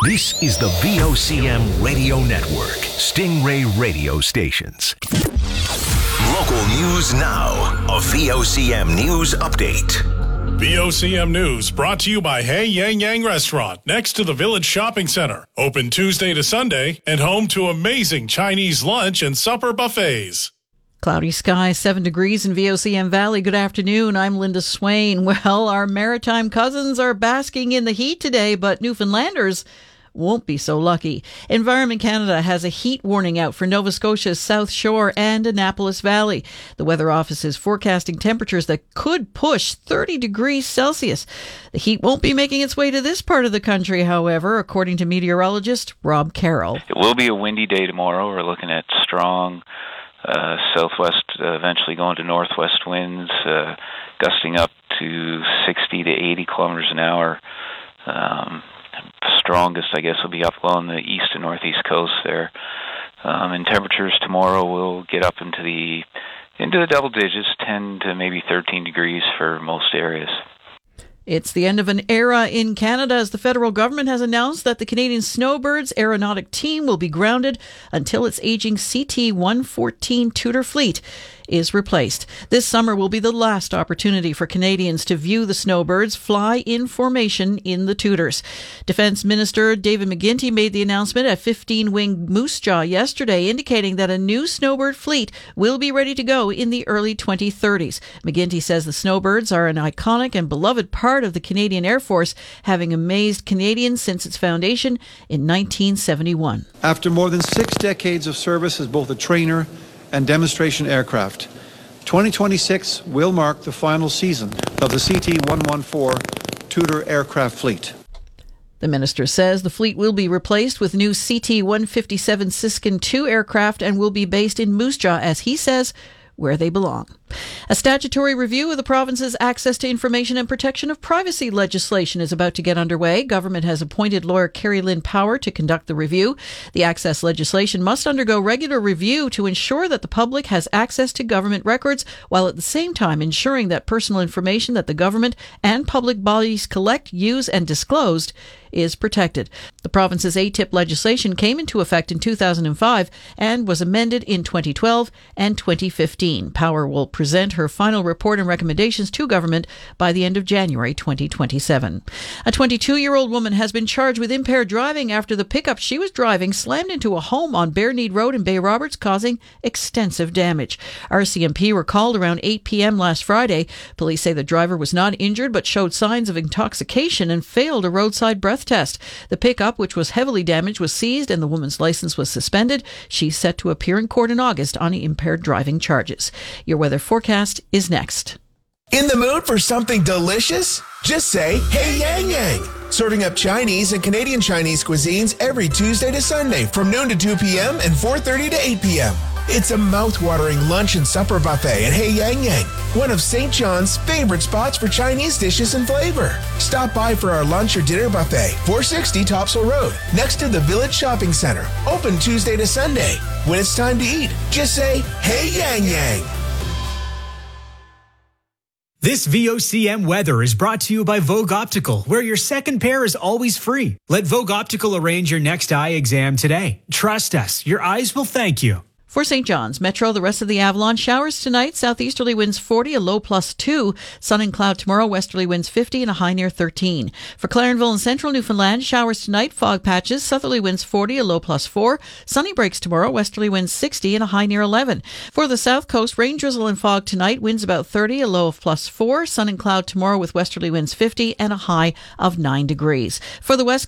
This is the VOCM Radio Network, Stingray Radio Stations. Local news now. A VOCM news update. VOCM News brought to you by Hey Yang Yang Restaurant next to the Village Shopping Center. Open Tuesday to Sunday and home to amazing Chinese lunch and supper buffets. Cloudy skies, 7 degrees in VOCM Valley. Good afternoon. I'm Linda Swain. Well, our maritime cousins are basking in the heat today, but Newfoundlanders won't be so lucky. Environment Canada has a heat warning out for Nova Scotia's South Shore and Annapolis Valley. The Weather Office is forecasting temperatures that could push 30 degrees Celsius. The heat won't be making its way to this part of the country, however, according to meteorologist Rob Carroll. It will be a windy day tomorrow. We're looking at strong southwest, eventually going to northwest winds, gusting up to 60 to 80 kilometers an hour. Strongest, I guess, will be up along the east and northeast coast there. And temperatures tomorrow will get up into the double digits, 10 to maybe 13 degrees for most areas. It's the end of an era in Canada as the federal government has announced that the Canadian Snowbirds aeronautic team will be grounded until its aging CT-114 Tudor fleet is replaced. This summer will be the last opportunity for Canadians to view the Snowbirds fly in formation in the Tudors. Defence Minister David McGuinty made the announcement at 15-wing Moose Jaw yesterday, indicating that a new Snowbird fleet will be ready to go in the early 2030s. McGuinty says the Snowbirds are an iconic and beloved part of the Canadian Air Force, having amazed Canadians since its foundation in 1971. After more than 6 decades of service as both a trainer and demonstration aircraft, 2026 will mark the final season of the CT-114 Tudor aircraft fleet. The minister says the fleet will be replaced with new CT-157 Siskin II aircraft and will be based in Moose Jaw, as he says, where they belong. A statutory review of the province's access to information and protection of privacy legislation is about to get underway. Government has appointed lawyer Carrie Lynn Power to conduct the review. The access legislation must undergo regular review to ensure that the public has access to government records, while at the same time ensuring that personal information that the government and public bodies collect, use, and disclose is protected. The province's ATIP legislation came into effect in 2005 and was amended in 2012 and 2015. Power will present her final report and recommendations to government by the end of January 2027. A 22-year-old woman has been charged with impaired driving after the pickup she was driving slammed into a home on Bareneed Road in Bay Roberts, causing extensive damage. RCMP were called around 8 p.m. last Friday. Police say the driver was not injured but showed signs of intoxication and failed a roadside breath test. The pickup, which was heavily damaged, was seized and the woman's license was suspended. She's set to appear in court in August on impaired driving charges. Your weather forecast is next. In the mood for something delicious? Just say, Hey Yang Yang. Serving up Chinese and Canadian Chinese cuisines every Tuesday to Sunday from noon to 2 p.m. and 4:30 to 8 p.m. It's a mouth-watering lunch and supper buffet at Hey Yang Yang, one of St. John's favorite spots for Chinese dishes and flavor. Stop by for our lunch or dinner buffet, 460 Topsail Road, next to the Village Shopping Center. Open Tuesday to Sunday. When it's time to eat, just say, Hey Yang Yang. This VOCM weather is brought to you by Vogue Optical, where your second pair is always free. Let Vogue Optical arrange your next eye exam today. Trust us, your eyes will thank you. For St. John's Metro, the rest of the Avalon, showers tonight, southeasterly winds 40, a low +2. Sun and cloud tomorrow, westerly winds 50 and a high near 13. For Clarenville and central Newfoundland, showers tonight, fog patches, southerly winds 40, a low +4. Sunny breaks tomorrow, westerly winds 60 and a high near 11. For the south coast, rain, drizzle and fog tonight, winds about 30, a low of +4. Sun and cloud tomorrow with westerly winds 50 and a high of 9 degrees. For the west